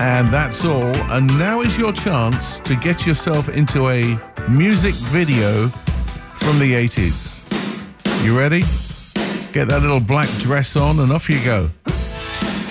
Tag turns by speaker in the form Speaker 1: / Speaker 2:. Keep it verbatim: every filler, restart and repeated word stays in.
Speaker 1: And that's all. And now is your chance to get yourself into a music video from the eighties. You ready? Get that little black dress on and off you go.